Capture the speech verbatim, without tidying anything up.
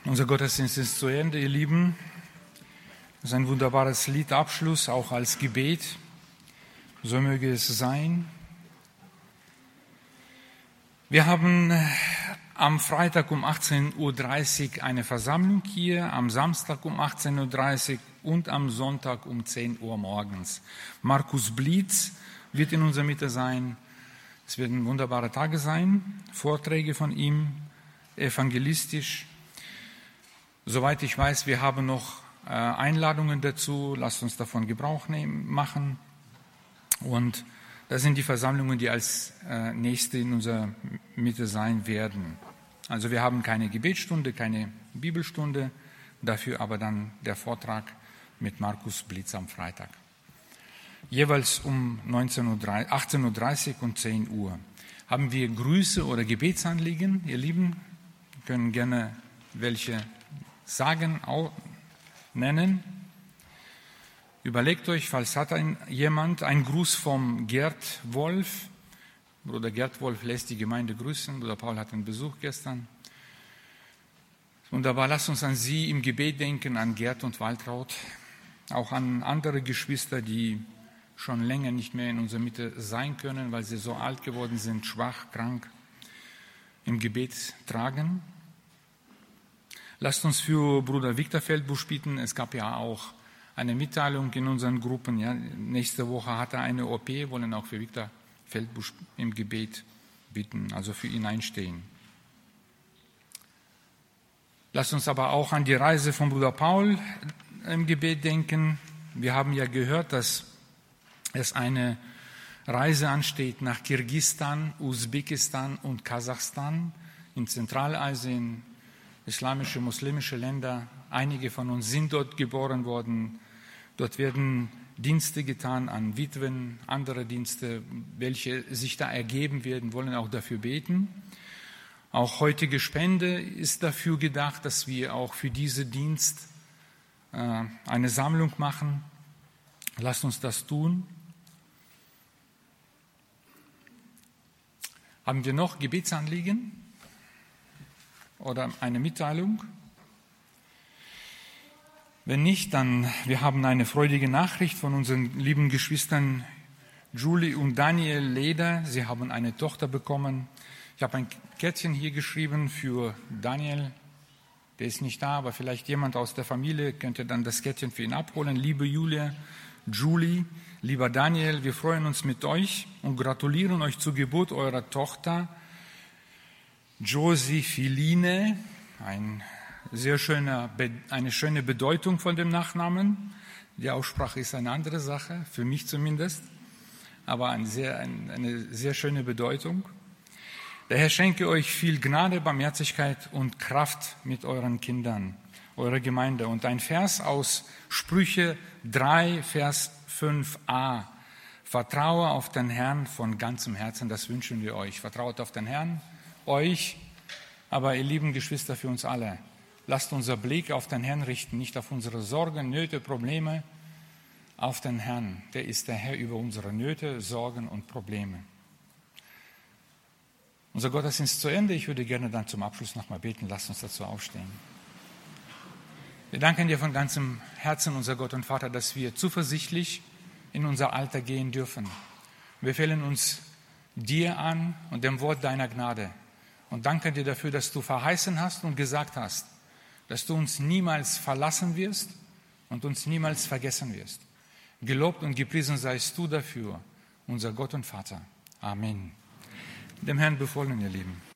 Unser Gottesdienst ist zu Ende, ihr Lieben. Das ist ein wunderbares Liedabschluss, auch als Gebet. So möge es sein. Wir haben am Freitag um achtzehn Uhr dreißig eine Versammlung hier, am Samstag um achtzehn Uhr dreißig und am Sonntag um zehn Uhr morgens. Markus Blitz wird in unserer Mitte sein. Es werden wunderbare Tage sein, Vorträge von ihm, evangelistisch. Soweit ich weiß, wir haben noch äh, Einladungen dazu. Lasst uns davon Gebrauch nehmen, machen. Und das sind die Versammlungen, die als äh, nächste in unserer Mitte sein werden. Also wir haben keine Gebetsstunde, keine Bibelstunde, dafür aber dann der Vortrag mit Markus Blitz am Freitag. Jeweils um achtzehn Uhr dreißig und zehn Uhr. Haben wir Grüße oder Gebetsanliegen, ihr Lieben? Wir können gerne welche sagen, auch nennen. Überlegt euch, falls hat ein, jemand einen Gruß vom Gerd Wolf. Bruder Gerd Wolf lässt die Gemeinde grüßen. Bruder Paul hat einen Besuch gestern. Wunderbar, lasst uns an Sie im Gebet denken, an Gerd und Waltraud. Auch an andere Geschwister, die schon länger nicht mehr in unserer Mitte sein können, weil sie so alt geworden sind, schwach, krank, im Gebet tragen. Lasst uns für Bruder Viktor Feldbusch bitten. Es gab ja auch eine Mitteilung in unseren Gruppen. Ja, nächste Woche hat er eine O P, wollen auch für Viktor Feldbusch im Gebet bitten, also für ihn einstehen. Lasst uns aber auch an die Reise von Bruder Paul im Gebet denken. Wir haben ja gehört, dass es eine Reise ansteht nach Kirgisistan, Usbekistan und Kasachstan in Zentralasien. Islamische, muslimische Länder, einige von uns sind dort geboren worden. Dort werden Dienste getan an Witwen, andere Dienste, welche sich da ergeben werden, wollen auch dafür beten. Auch heutige Spende ist dafür gedacht, dass wir auch für diesen Dienst äh, eine Sammlung machen. Lasst uns das tun. Haben wir noch Gebetsanliegen? Oder eine Mitteilung? Wenn nicht, dann wir haben eine freudige Nachricht von unseren lieben Geschwistern Julie und Daniel Leder. Sie haben eine Tochter bekommen. Ich habe ein Kärtchen hier geschrieben für Daniel. Der ist nicht da, aber vielleicht jemand aus der Familie könnte dann das Kärtchen für ihn abholen. Liebe Julia, Julie, lieber Daniel, wir freuen uns mit euch und gratulieren euch zur Geburt eurer Tochter Josephiline, ein sehr schöner, eine schöne Bedeutung von dem Nachnamen. Die Aussprache ist eine andere Sache, für mich zumindest, aber eine sehr, eine sehr schöne Bedeutung. Der Herr schenke euch viel Gnade, Barmherzigkeit und Kraft mit euren Kindern, eurer Gemeinde. Und ein Vers aus Sprüche drei, Vers fünf a. Vertraue auf den Herrn von ganzem Herzen, das wünschen wir euch. Vertraut auf den Herrn, euch, aber ihr lieben Geschwister, für uns alle. Lasst unser Blick auf den Herrn richten, nicht auf unsere Sorgen, Nöte, Probleme, auf den Herrn. Der ist der Herr über unsere Nöte, Sorgen und Probleme. Unser Gottesdienst ist zu Ende. Ich würde gerne dann zum Abschluss nochmal beten. Lasst uns dazu aufstehen. Wir danken dir von ganzem Herzen, unser Gott und Vater, dass wir zuversichtlich in unser Alter gehen dürfen. Wir fällen uns dir an und dem Wort deiner Gnade. Und danke dir dafür, dass du verheißen hast und gesagt hast, dass du uns niemals verlassen wirst und uns niemals vergessen wirst. Gelobt und gepriesen seist du dafür, unser Gott und Vater. Amen. Dem Herrn befohlen, ihr Lieben.